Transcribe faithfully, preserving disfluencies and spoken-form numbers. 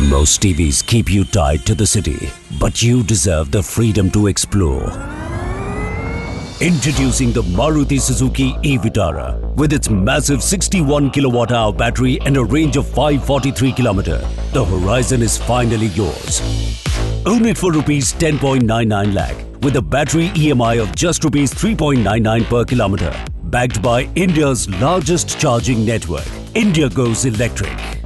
Most T Vs keep you tied to the city, but you deserve the freedom to explore. Introducing the Maruti Suzuki e-Vitara with its massive sixty-one kilowatt hour battery and a range of five hundred forty-three kilometers. The horizon is finally yours. Own it for rupees ten point nine nine lakh with a battery E M I of just rupees three point nine nine per kilometer. Backed by India's largest charging network, India goes electric.